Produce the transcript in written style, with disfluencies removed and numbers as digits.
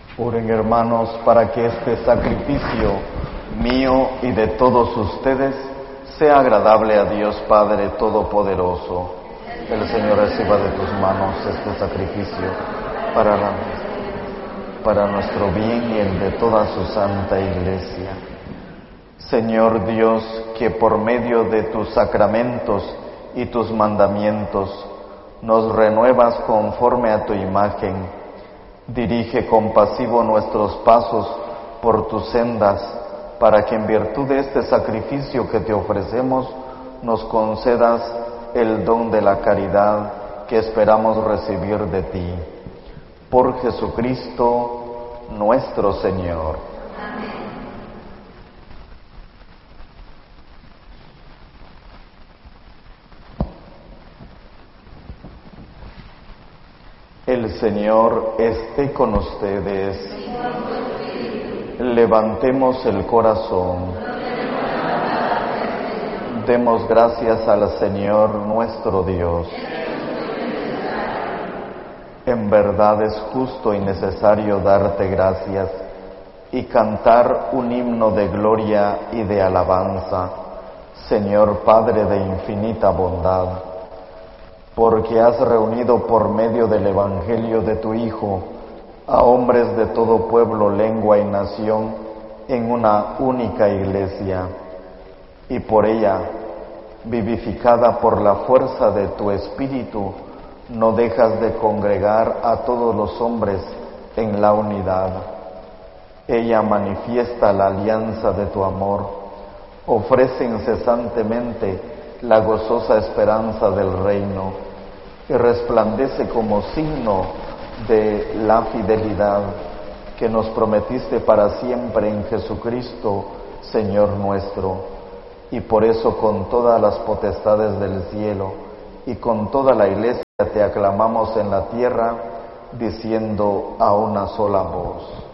Oren, hermanos, para que este sacrificio mío y de todos ustedes sea agradable a Dios Padre Todopoderoso. El Señor reciba de tus manos este sacrificio para nuestro bien y el de toda su santa Iglesia. Señor Dios, que por medio de tus sacramentos y tus mandamientos nos renuevas conforme a tu imagen, dirige compasivo nuestros pasos por tus sendas, para que en virtud de este sacrificio que te ofrecemos, nos concedas el don de la caridad que esperamos recibir de ti. Por Jesucristo nuestro Señor. Amén. El Señor esté con ustedes. Levantemos el corazón. Demos gracias al Señor nuestro Dios. En verdad es justo y necesario darte gracias y cantar un himno de gloria y de alabanza, Señor Padre de infinita bondad, porque has reunido por medio del Evangelio de tu Hijo a hombres de todo pueblo, lengua y nación en una única Iglesia, y por ella, vivificada por la fuerza de tu Espíritu, no dejas de congregar a todos los hombres en la unidad. Ella manifiesta la alianza de tu amor, ofrece incesantemente la gozosa esperanza del reino y resplandece como signo de la fidelidad que nos prometiste para siempre en Jesucristo, Señor nuestro. Y por eso con todas las potestades del cielo y con toda la Iglesia te aclamamos en la tierra, diciendo a una sola voz: